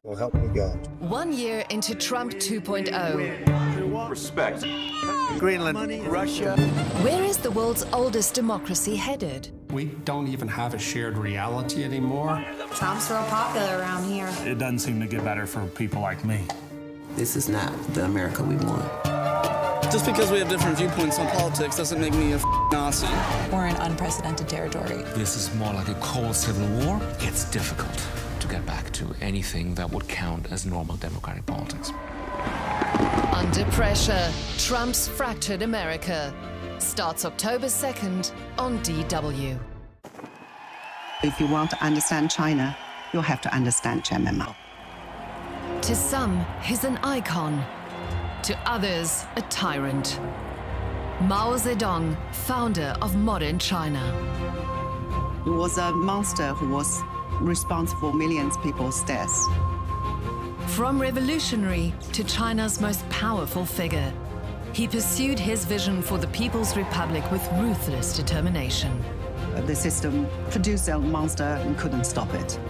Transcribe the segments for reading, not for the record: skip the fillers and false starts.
So help me God. 1 year into Trump 2.0. Respect. Greenland, Russia. Where is the world's oldest democracy headed? We don't even have a shared reality anymore. Trump's real popular around here. It doesn't seem to get better for people like me. This is not the America we want. Just because we have different viewpoints on politics doesn't make me a Nazi. We're in unprecedented territory. This is more like a cold civil war. It's difficult to get back to anything that would count as normal democratic politics. Under pressure, Trump's fractured America. Starts October 2nd on DW. If you want to understand China, you'll have to understand Chairman Mao. To some, he's an icon. To others, a tyrant. Mao Zedong, founder of modern China. He was a monster who was responsible for millions of people's deaths. From revolutionary to China's most powerful figure, he pursued his vision for the People's Republic with ruthless determination. The system produced a monster and couldn't stop it.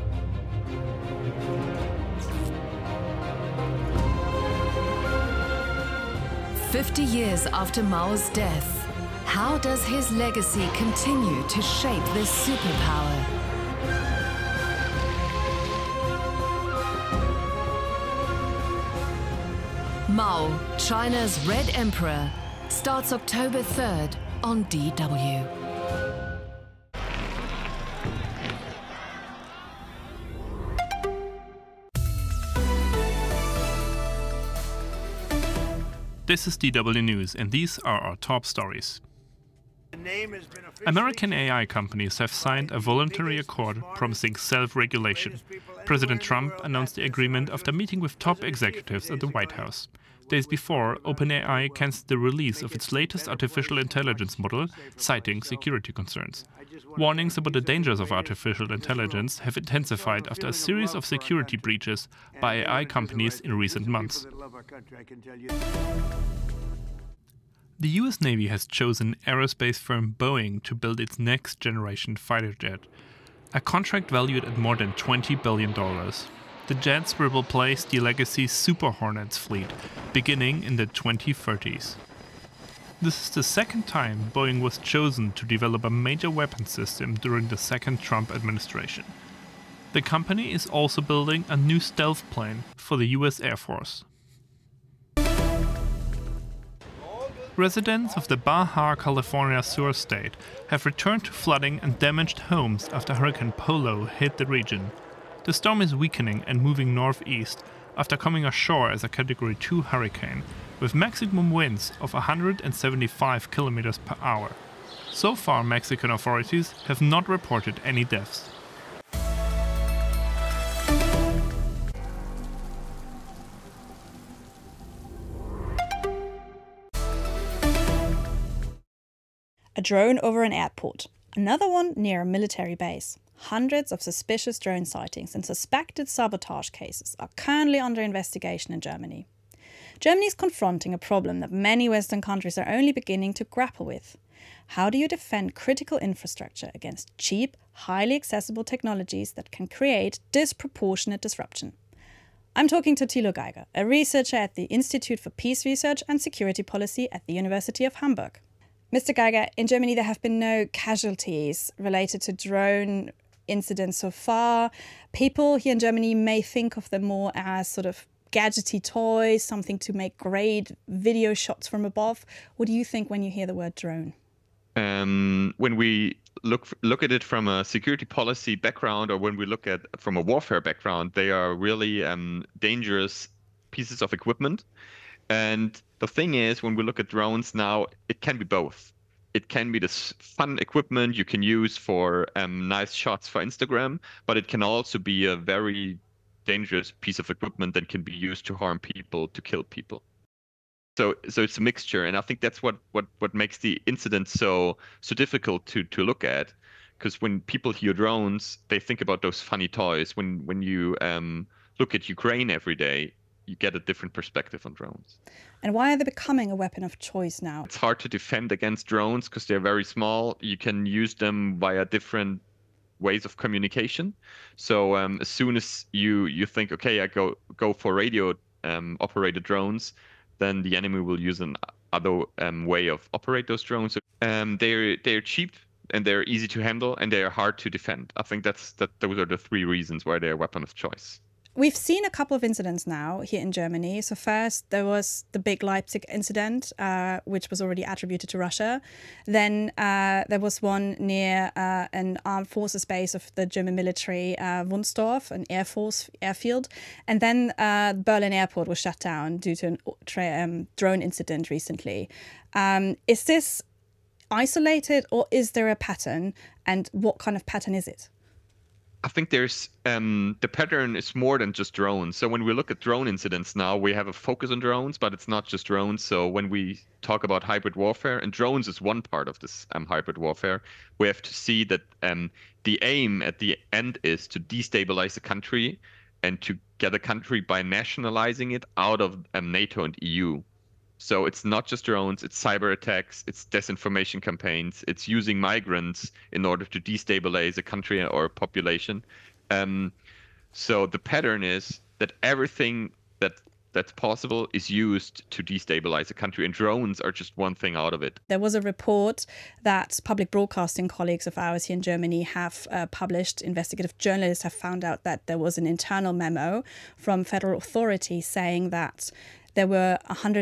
"50 years after Mao's death, how does his legacy continue to shape this superpower?" Mao, China's Red Emperor, starts October 3rd on DW. This is DW News, and these are our top stories. American AI companies have signed a voluntary accord promising self-regulation. President Trump announced the agreement after meeting with top executives at the White House. Days before, OpenAI cancelled the release of its latest artificial intelligence model, citing security concerns. Warnings about the dangers of artificial intelligence have intensified after a series of security breaches by AI companies in recent months. The US Navy has chosen aerospace firm Boeing to build its next-generation fighter jet, a contract valued at more than $20 billion. The jets will replace the legacy Super Hornets fleet, beginning in the 2030s. This is the second time Boeing was chosen to develop a major weapon system during the second Trump administration. The company is also building a new stealth plane for the US Air Force. Residents of the Baja California Sur state have returned to flooding and damaged homes after Hurricane Polo hit the region. The storm is weakening and moving northeast after coming ashore as a Category 2 hurricane, with maximum winds of 175 kilometers per hour. So far, Mexican authorities have not reported any deaths. A drone over an airport, another one near a military base. Hundreds of suspicious drone sightings and suspected sabotage cases are currently under investigation in Germany. Germany is confronting a problem that many Western countries are only beginning to grapple with. How do you defend critical infrastructure against cheap, highly accessible technologies that can create disproportionate disruption? I'm talking to Thilo Geiger, a researcher at the Institute for Peace Research and Security Policy at the University of Hamburg. Mr. Geiger, in Germany there have been no casualties related to drone incidents so far. People here in Germany may think of them more as sort of gadgety toys, something to make great video shots from above. What do you think when you hear the word drone? When we look at it from a security policy background, or when we look at from a warfare background, they are really dangerous pieces of equipment. And the thing is, when we look at drones now, it can be both. It can be this fun equipment you can use for nice shots for Instagram, but it can also be a very dangerous piece of equipment that can be used to harm people, to kill people. So it's a mixture, and I think that's what makes the incident so difficult to look at, because when people hear drones, they think about those funny toys. When you look at Ukraine every day, you get a different perspective on drones. And why are they becoming a weapon of choice now? It's hard to defend against drones because they're very small. You can use them via different ways of communication. So as soon as you think, okay, I go for radio operated drones, then the enemy will use an other way of operate those drones. They're cheap and they're easy to handle and they are hard to defend. I think those are the three reasons why they're a weapon of choice. We've seen a couple of incidents now here in Germany. So first, there was the big Leipzig incident, which was already attributed to Russia. Then there was one near an armed forces base of the German military, Wunstorf, an Air Force airfield. And then Berlin airport was shut down due to a drone incident recently. Is this isolated or is there a pattern? And what kind of pattern is it? I think there's the pattern is more than just drones. So when we look at drone incidents now, we have a focus on drones, but it's not just drones. So when we talk about hybrid warfare, and drones is one part of this hybrid warfare, we have to see that the aim at the end is to destabilize a country and to get a country by nationalizing it out of NATO and EU. So it's not just drones, it's cyber attacks, it's disinformation campaigns, it's using migrants in order to destabilize a country or a population. So the pattern is that everything that's possible is used to destabilize a country, and drones are just one thing out of it. There was a report that public broadcasting colleagues of ours here in Germany have published. Investigative journalists have found out that there was an internal memo from federal authorities saying that there were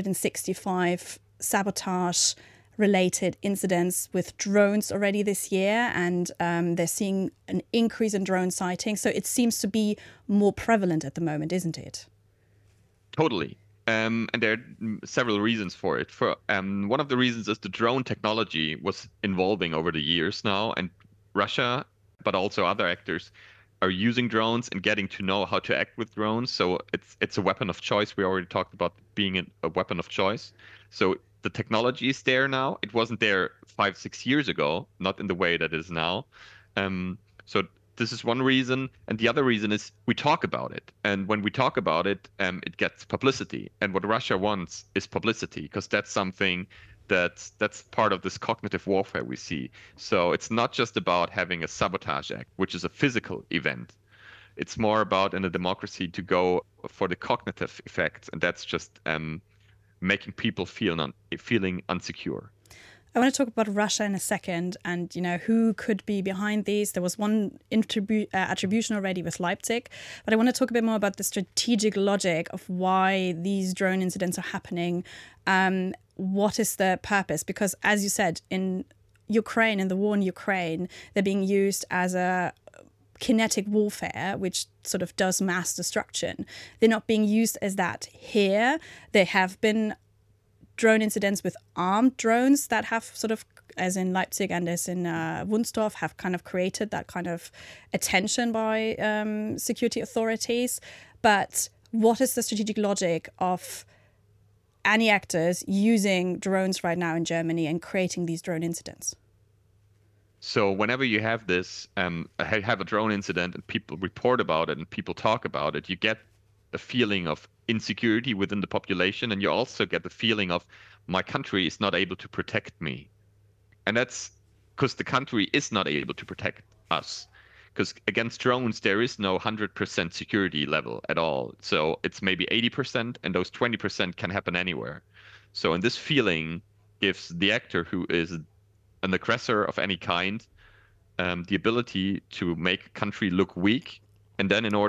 165 sabotage-related incidents with drones already this year, and they're seeing an increase in drone sightings. So it seems to be more prevalent at the moment, isn't it? Totally. And there are several reasons for it. One of the reasons is the drone technology was evolving over the years now, and Russia, but also other actors, are using drones and getting to know how to act with drones. So it's a weapon of choice. We already talked about being a weapon of choice. So the technology is there now. It wasn't there 5-6 years ago, not in the way that it is now. So this is one reason. And the other reason is we talk about it. And when we talk about it, it gets publicity. And what Russia wants is publicity, because that's something that's part of this cognitive warfare we see. So it's not just about having a sabotage act, which is a physical event. It's more about in a democracy to go for the cognitive effects, and that's just making people feeling unsecure. I want to talk about Russia in a second, and who could be behind these. There was one attribution already with Leipzig, but I want to talk a bit more about the strategic logic of why these drone incidents are happening. What is the purpose? Because as you said, in Ukraine, in the war in Ukraine, they're being used as a kinetic warfare, which sort of does mass destruction. They're not being used as that here. There have been drone incidents with armed drones that have sort of, as in Leipzig and as in Wunstorf, have kind of created that kind of attention by security authorities. But what is the strategic logic of any actors using drones right now in Germany and creating these drone incidents? So whenever you have this, have a drone incident and people report about it and people talk about it, you get a feeling of insecurity within the population, and you also get the feeling of my country is not able to protect me. And that's because the country is not able to protect us. Because against drones, there is no 100% security level at all. So it's maybe 80%, and those 20% can happen anywhere. So, and this feeling gives the actor who is an aggressor of any kind the ability to make a country look weak, and then in order